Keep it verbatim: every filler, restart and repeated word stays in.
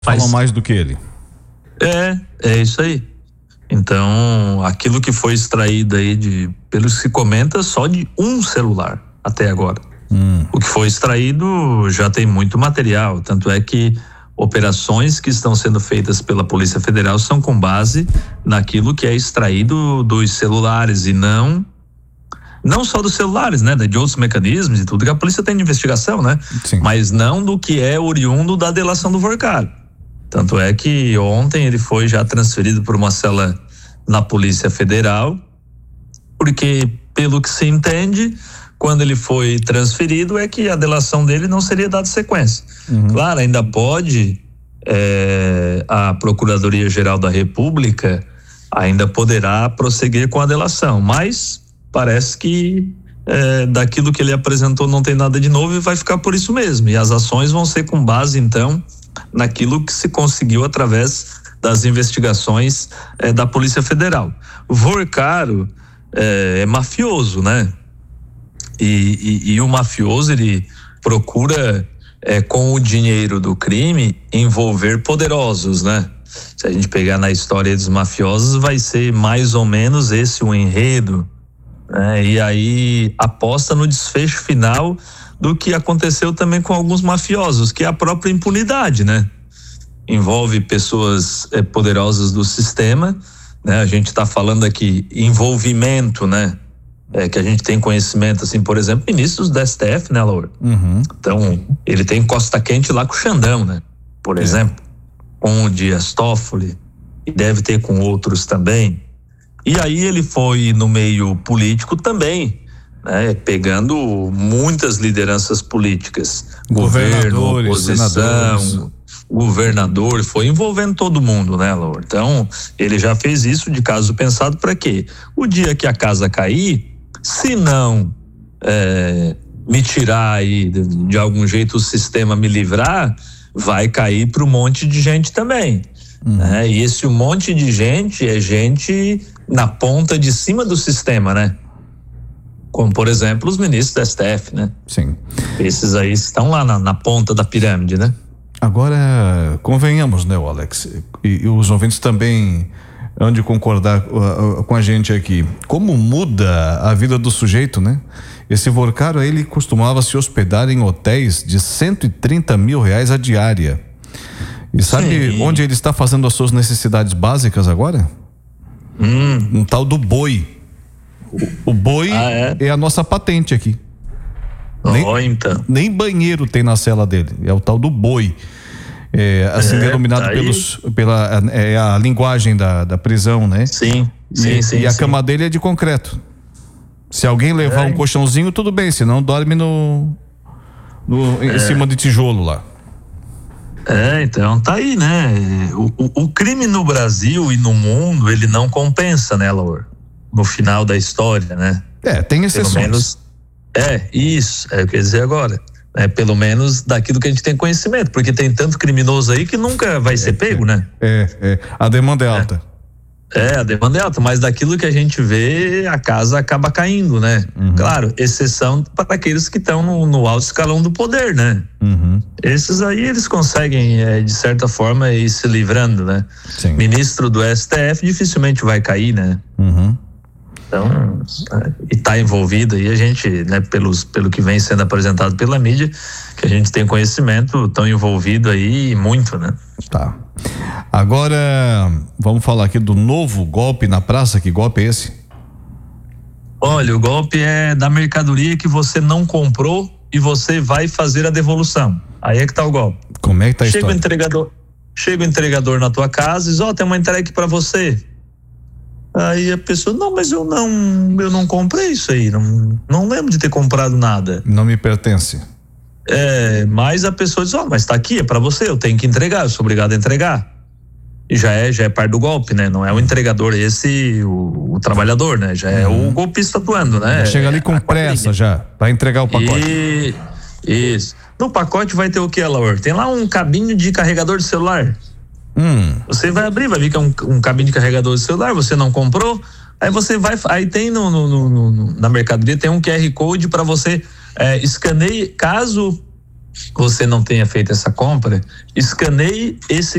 Falam mais do que ele. É, é isso aí. Então, aquilo que foi extraído aí de, pelo que se comenta, só de um celular até agora. Hum. O que foi extraído já tem muito material, tanto é que operações que estão sendo feitas pela Polícia Federal são com base naquilo que é extraído dos celulares e não não só dos celulares, né, de outros mecanismos e tudo que a polícia tem de investigação, né? Sim. Mas não do que é oriundo da delação do Vorcaro. Tanto é que ontem ele foi já transferido por uma cela na Polícia Federal, porque pelo que se entende, quando ele foi transferido é que a delação dele não seria dada sequência. Uhum. Claro, ainda pode é, a Procuradoria-Geral da República ainda poderá prosseguir com a delação, mas parece que é, daquilo que ele apresentou não tem nada de novo e vai ficar por isso mesmo. E as ações vão ser com base, então, naquilo que se conseguiu através das investigações é, da Polícia Federal. O Vorcaro é, é mafioso, né? E, e, e o mafioso, ele procura é, com o dinheiro do crime envolver poderosos, né? Se a gente pegar na história dos mafiosos, vai ser mais ou menos esse o enredo, né? E aí aposta no desfecho final do que aconteceu também com alguns mafiosos, que é a própria impunidade, né? Envolve pessoas eh, poderosas do sistema, né? A gente está falando aqui envolvimento, né? É, que a gente tem conhecimento, assim, por exemplo, ministros da S T F, né, Laura? Uhum. Então, ele tem Costa Quente lá com o Xandão, né? Por é. exemplo, com o Dias Toffoli, e deve ter com outros também. E aí ele foi no meio político também, né? Pegando muitas lideranças políticas, governo, oposição, governador, foi envolvendo todo mundo, né, Laura? Então, ele já fez isso de caso pensado para quê? O dia que a casa cair, se não é, me tirar aí de, de algum jeito o sistema me livrar, vai cair para um monte de gente também, uhum. né? E esse um monte de gente é gente na ponta de cima do sistema, né? Como, por exemplo, os ministros da S T F, né? Sim. Esses aí estão lá na, na ponta da pirâmide, né? Agora, convenhamos, né, Alex? E, e os ouvintes também hão de concordar uh, uh, com a gente aqui. Como muda a vida do sujeito, né? Esse Vorcaro, ele costumava se hospedar em hotéis de cento e trinta mil reais a diária. E sabe Sim. onde ele está fazendo as suas necessidades básicas agora? Hum. Um tal do boi. O, o boi ah, é? é a nossa patente aqui. Nem, oh, então. nem banheiro tem na cela dele. É o tal do boi. É, assim, é, denominado tá pelos, pela é a linguagem da, da prisão, né? Sim, sim, e, sim. E a sim. cama dele é de concreto. Se alguém levar é. um colchãozinho, tudo bem, senão dorme no, no é. em cima de tijolo lá. É, então tá aí, né? O, o, o crime no Brasil e no mundo, ele não compensa, né, Laura? No final da história, né? É, tem exceções. Pelo menos, é, isso, é o que eu ia dizer agora. É, pelo menos daquilo que a gente tem conhecimento, porque tem tanto criminoso aí que nunca vai ser pego, né? É, é, a demanda é alta. É, a demanda é alta, mas daquilo que a gente vê, a casa acaba caindo, né? Uhum. Claro, exceção para aqueles que estão no, no alto escalão do poder, né? Uhum. Esses aí, eles conseguem, é, de certa forma, ir se livrando, né? Sim. Ministro do S T F dificilmente vai cair, né? Uhum. Então, e tá envolvido aí, a gente, né, pelos, pelo que vem sendo apresentado pela mídia, que a gente tem conhecimento, tão envolvido aí muito, né? Tá. Agora, vamos falar aqui do novo golpe na praça. Que golpe é esse? Olha, o golpe é da mercadoria que você não comprou e você vai fazer a devolução. Aí é que tá o golpe. Como é que tá a chega história? O entregador, chega o entregador na tua casa e diz, ó, oh, tem uma entrega para você. Aí a pessoa, não, mas eu não, eu não comprei isso aí, não, não lembro de ter comprado nada. Não me pertence. É, mas a pessoa diz, ó, oh, mas tá aqui, é pra você, eu tenho que entregar, eu sou obrigado a entregar. E já é, já é parte do golpe, né? Não é o entregador esse, o, o trabalhador, né? Já é uhum. o golpista atuando, né? Chega ali com pressa já, pra entregar o pacote. E, isso. No pacote vai ter o que, Laura? Tem lá um cabinho de carregador de celular. Hum. Você vai abrir, vai ver que é um, um cabinho de carregador de celular, você não comprou, aí você vai, aí tem no, no, no, no na mercadoria tem um Q R Code para você é, escaneie, caso você não tenha feito essa compra, escaneie esse